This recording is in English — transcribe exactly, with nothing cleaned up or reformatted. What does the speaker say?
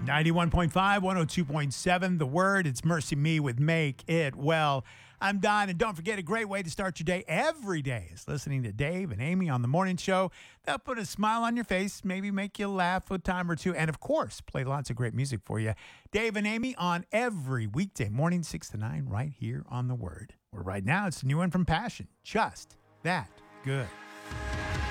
ninety-one point five, one oh two point seven, The Word. It's Mercy Me with Make It Well. I'm Don, and don't forget, a great way to start your day every day is listening to Dave and Amy on the morning show. They'll put a smile on your face, maybe make you laugh a time or two, and of course, play lots of great music for you. Dave and Amy on every weekday morning, six to nine, right here on The Word. Where right now, it's a new one from Passion, Just That Good.